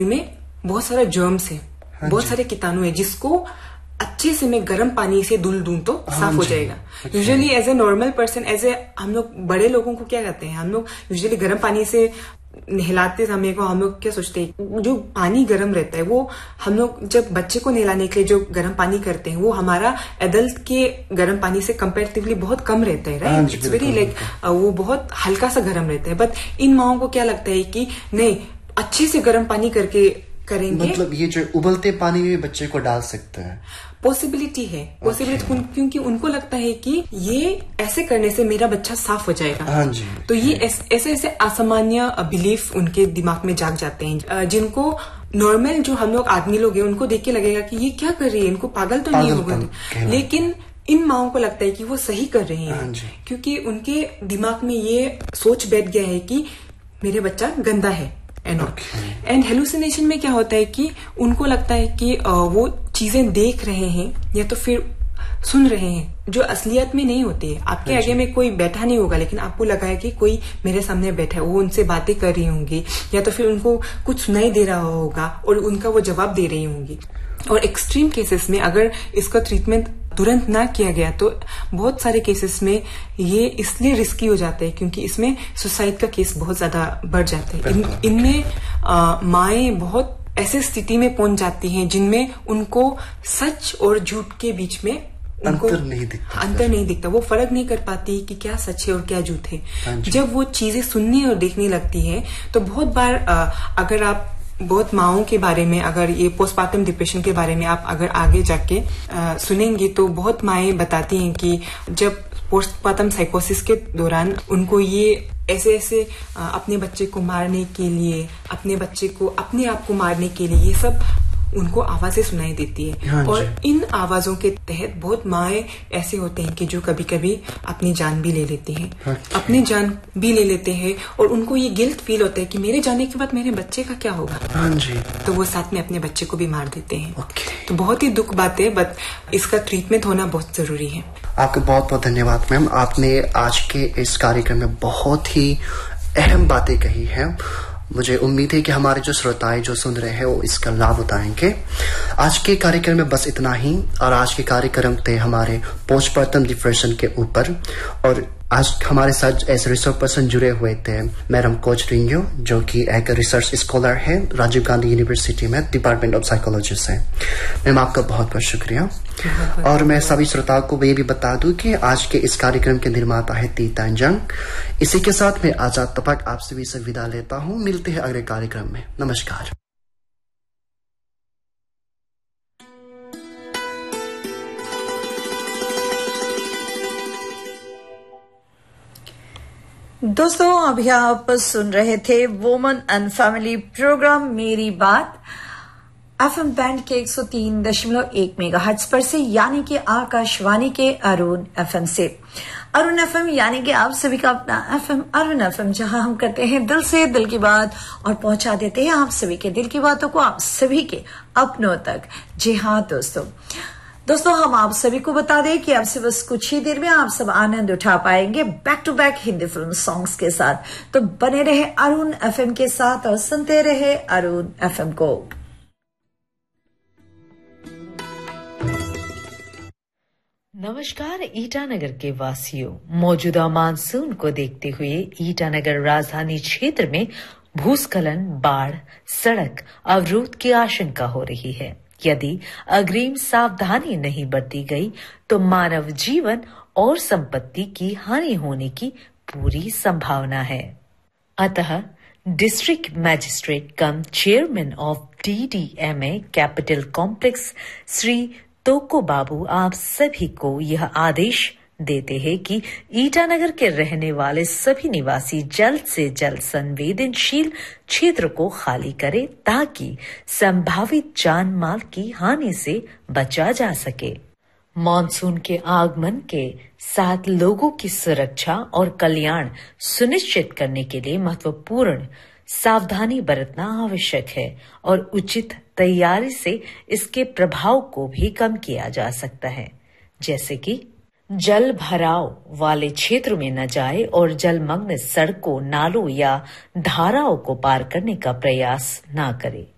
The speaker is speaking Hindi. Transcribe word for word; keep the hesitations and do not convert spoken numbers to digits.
में बहुत सारा जर्म्स है, हाँ बहुत सारे कीटाणु है, जिसको अच्छे से मैं गर्म पानी से धुल दूं तो हाँ साफ हो जाएगा। Usually as a normal person, as a हम लोग बड़े लोगों को क्या करते हैं, हम लोग यूजुअली गर्म पानी से नहलाते समय को हम लोग क्या सोचते हैं, जो पानी गर्म रहता है वो हम लोग जब बच्चे को नहलाने के लिए जो गर्म पानी करते हैं वो हमारा एडल्ट के गर्म पानी से कंपैरेटिवली बहुत कम रहता है, राइट? इट्स वेरी लाइक वो बहुत हल्का सा गर्म रहता है। बट इन माओं को क्या लगता है कि नहीं, अच्छे से गर्म पानी करके करेंगे, मतलब ये जो उबलते पानी में बच्चे को डाल सकते हैं, पॉसिबिलिटी है, पॉसिबिलिटी okay. क्योंकि उनको लगता है कि ये ऐसे करने से मेरा बच्चा साफ हो जाएगा। हाँ जी, तो ये ऐसे ऐसे असामान्य बिलीफ उनके दिमाग में जाग जाते हैं, जिनको नॉर्मल जो हम लोग आदमी लोग हैं उनको देख के लगेगा कि ये क्या कर रही है, इनको पागल तो नहीं होगा, लेकिन इन माओं को लगता है कि वो सही कर रहे हैं। हाँ क्योंकि उनके दिमाग में ये सोच बैठ गया है कि मेरे बच्चा गंदा है। एंड एंड हेलुसिनेशन में क्या होता है कि उनको लगता है कि वो चीजें देख रहे हैं या तो फिर सुन रहे हैं जो असलियत में नहीं होती है। आपके आगे में कोई बैठा नहीं होगा, लेकिन आपको लगा है कि कोई मेरे सामने बैठा है, वो उनसे बातें कर रही होंगी या तो फिर उनको कुछ सुनाई दे रहा होगा और उनका वो जवाब दे रही होंगी। और एक्सट्रीम केसेस में अगर इसका ट्रीटमेंट तुरंत ना किया गया तो बहुत सारे केसेस में ये इसलिए रिस्की हो जाता है क्योंकि इसमें सुसाइड का केस बहुत ज्यादा बढ़ जाते हैं। इन, इनमें माएं बहुत ऐसे स्थिति में पहुंच जाती हैं जिनमें उनको सच और झूठ के बीच में उनको अंतर नहीं दिखता, अंतर नहीं दिखता, वो फर्क नहीं कर पाती कि क्या सच है और क्या झूठ है। जब वो चीजें सुनने और देखने लगती है तो बहुत बार अगर आप बहुत माओं के बारे में, अगर ये पोस्टमार्टम डिप्रेशन के बारे में आप अगर आगे जाके आ, सुनेंगे तो बहुत माएं बताती हैं कि जब पोस्टमार्टम साइकोसिस के दौरान उनको ये ऐसे ऐसे आ, अपने बच्चे को मारने के लिए, अपने बच्चे को अपने आप को मारने के लिए ये सब उनको आवाजें सुनाई देती है। हाँ और इन आवाजों के तहत बहुत माएं ऐसे होते हैं कि जो कभी कभी अपनी जान भी ले लेते हैं, okay. अपनी जान भी ले लेते हैं और उनको ये गिल्ट फील होता है कि मेरे जाने के बाद मेरे बच्चे का क्या होगा। हाँ जी। तो वो साथ में अपने बच्चे को भी मार देते हैं। okay. तो बहुत ही दुख बात है, बट इसका ट्रीटमेंट होना बहुत जरूरी है। आपका बहुत बहुत धन्यवाद मैम, आपने आज के इस कार्यक्रम में बहुत ही अहम बातें कही है। मुझे उम्मीद है कि हमारे जो श्रोताएं जो सुन रहे हैं वो इसका लाभ उठाएंगे। आज के कार्यक्रम में बस इतना ही, और आज के कार्यक्रम थे हमारे पोस्टमार्टम डिप्रेशन के ऊपर, और आज हमारे साथ एज रिसर्च पर्सन जुड़े हुए थे मैडम कोच रिंग्यो, जो कि एक रिसर्च स्कॉलर है राजीव गांधी यूनिवर्सिटी में, डिपार्टमेंट ऑफ साइकोलॉजी से। मैम आपका बहुत बहुत शुक्रिया। और मैं सभी श्रोताओं को ये भी बता दूं कि आज के इस कार्यक्रम के निर्माता है टी तांजंग। इसी के साथ मैं आजाद तपक आप सभी से विदा लेता हूं। मिलते हैं अगले कार्यक्रम में। नमस्कार। दोस्तों अभी आप सुन रहे थे वुमन एंड फैमिली प्रोग्राम मेरी बात एफएम बैंड के एक सौ तीन दशमलव एक मेगाहर्ट्ज पर से, यानी कि आकाशवाणी के अरुण एफएम से। अरुण एफएम यानी कि आप सभी का अपना एफएम अरुण एफएम, जहां हम करते हैं दिल से दिल की बात और पहुंचा देते हैं आप सभी के दिल की बातों को आप सभी के अपनों तक। जी हाँ दोस्तों दोस्तों हम आप सभी को बता दें कि अब से बस कुछ ही देर में आप सब आनंद उठा पाएंगे back to back Hindi film songs के साथ। तो बने रहे अरुण एफएम के साथ और सुनते रहे अरुण एफएम को। नमस्कार ईटानगर के वासियों, मौजूदा मानसून को देखते हुए ईटानगर राजधानी क्षेत्र में भूस्खलन, बाढ़, सड़क अवरोध की आशंका हो रही है। यदि अग्रिम सावधानी नहीं बरती गई तो मानव जीवन और संपत्ति की हानि होने की पूरी संभावना है। अतः district magistrate come chairman of DDMA capital complex Shri तोको बाबू आप सभी को यह आदेश देते हैं कि ईटानगर के रहने वाले सभी निवासी जल्द से जल्द संवेदनशील क्षेत्र को खाली करें ताकि संभावित जान माल की हानि से बचा जा सके। मॉनसून के आगमन के साथ लोगों की सुरक्षा और कल्याण सुनिश्चित करने के लिए महत्वपूर्ण सावधानी बरतना आवश्यक है और उचित तैयारी से इसके प्रभाव को भी कम किया जा सकता है, जैसे कि जल भराव वाले क्षेत्रों में न जाए और जलमग्न सड़कों, नालों या धाराओं को पार करने का प्रयास न करें।